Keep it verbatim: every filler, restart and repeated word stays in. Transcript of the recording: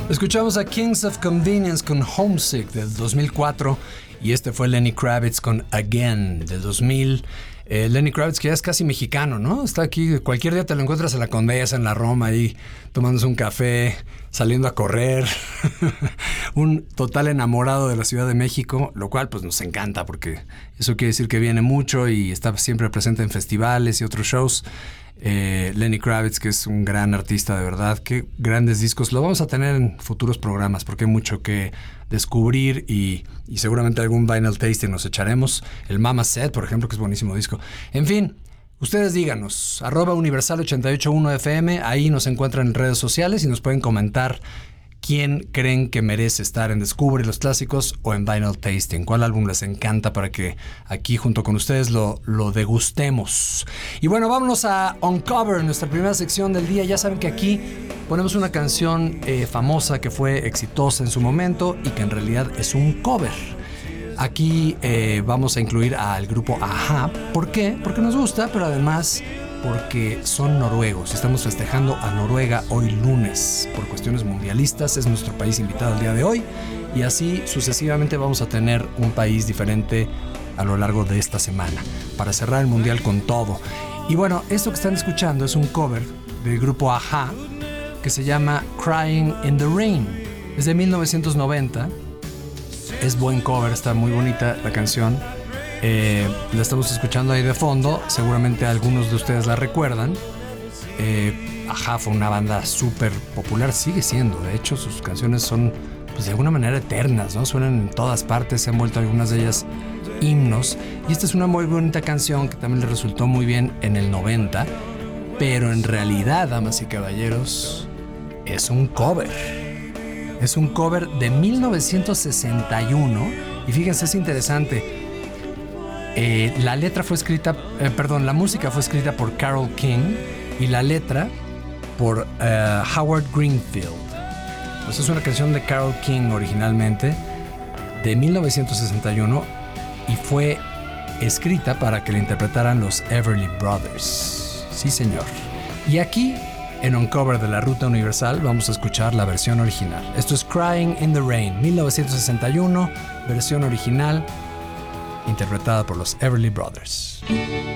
Escuchamos a Kings of Convenience con Homesick del dos mil cuatro y este fue Lenny Kravitz con Again del dos mil. Eh, Lenny Kravitz, que ya es casi mexicano, ¿no? Está aquí, cualquier día te lo encuentras en la Condesa, en la Roma, ahí tomándose un café, saliendo a correr. Un total enamorado de la Ciudad de México, lo cual pues nos encanta porque eso quiere decir que viene mucho y está siempre presente en festivales y otros shows. Eh, Lenny Kravitz, que es un gran artista de verdad, qué grandes discos. Lo vamos a tener en futuros programas porque hay mucho que descubrir y, y seguramente algún vinyl tasting nos echaremos. El Mama Set, por ejemplo, que es buenísimo disco. En fin, ustedes díganos, arroba universal ochenta y ocho punto uno F M, ahí nos encuentran en redes sociales y nos pueden comentar quién creen que merece estar en Descubre los Clásicos o en Vinyl Tasting. ¿Cuál álbum les encanta para que aquí junto con ustedes lo, lo degustemos? Y bueno, vámonos a Uncover, nuestra primera sección del día. Ya saben que aquí ponemos una canción eh, famosa que fue exitosa en su momento y que en realidad es un cover. Aquí eh, vamos a incluir al grupo A-ha. ¿Por qué? Porque nos gusta, pero además porque son noruegos. Estamos festejando a Noruega hoy lunes por cuestiones mundialistas. Es nuestro país invitado el día de hoy y así sucesivamente vamos a tener un país diferente a lo largo de esta semana para cerrar el mundial con todo. Y bueno, esto que están escuchando es un cover del grupo A-ha que se llama Crying in the Rain. Es de mil novecientos noventa. Es buen cover, está muy bonita la canción. Eh, la estamos escuchando ahí de fondo. Seguramente algunos de ustedes la recuerdan. eh, A-ha fue una banda súper popular, sigue siendo. De hecho, sus canciones son pues de alguna manera eternas, ¿no? Suenan en todas partes, se han vuelto algunas de ellas himnos. Y esta es una muy bonita canción que también le resultó muy bien en el noventa. Pero en realidad, damas y caballeros, es un cover. Es un cover de mil novecientos sesenta y uno. Y fíjense, es interesante. Eh, la letra fue escrita, eh, perdón, la música fue escrita por Carole King y la letra por uh, Howard Greenfield. Pues es una canción de Carole King originalmente, de mil novecientos sesenta y uno, y fue escrita para que la interpretaran los Everly Brothers. Sí, señor. Y aquí, en Uncover de la Ruta Universal, vamos a escuchar la versión original. Esto es Crying in the Rain, mil novecientos sesenta y uno, versión original, interpretada por los Everly Brothers.